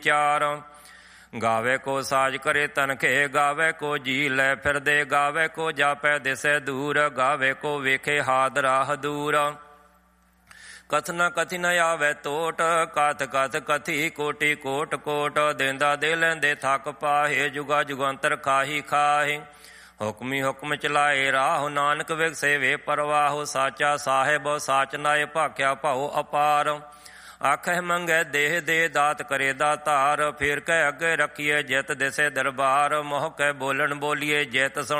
ਚਾਰ। ਗਾਵੇ ਕੋ ਸਾਜ ਕਰੇ ਤਨਖੇ, ਗਾਵੇ ਕੋ ਜੀ ਲੈ ਫਿਰਦੇ, ਗਾਵੇ ਕੋ ਜਾਪੈ ਦਿਸੈ ਦੂਰ, ਗਾਵੇ ਕੋ ਵੇਖੇ ਹਾਦ ਰਾਹ ਦੂਰ। ਕਥਨਾ ਕਥੀ ਨ ਆਵੈ ਤੋਟ, ਕਥ ਕਥ ਕਥੀ ਕੋਟੀ ਕੋਟ ਕੋਟ। ਦੇਂਦਾ ਦੇ ਲੈਂਦੇ ਥੱਕ ਪਾਹੇ, ਜੁਗਾ ਜੁਗੰਤਰ ਖਾਹੀ ਖਾਹੇ। ਹੁਕਮੀ ਹੁਕਮ ਚਲਾਏ ਰਾਹੁ, ਨਾਨਕ ਵਿਗਸੇ ਵੇ ਪਰਵਾਹੁ। ਸਾਚਾ ਸਾਹਿਬ ਸਾਚ ਨਾਏ, ਭਾਖਿਆ ਭਾਉ ਅਪਾਰ। ਆਖਹਿ ਮੰਗੈ ਦੇਹ ਦੇ, ਦਾਤ ਕਰੇ ਦਾਤਾਰ। ਫਿਰ ਕਹਿ ਅੱਗੇ ਰੱਖੀਏ ਜਿਤ ਦਿਸੇ ਦਰਬਾਰ, ਮੋਹ ਕਹਿ ਬੋਲਣ ਬੋਲੀਏ ਜਿਤ ਸੁਣ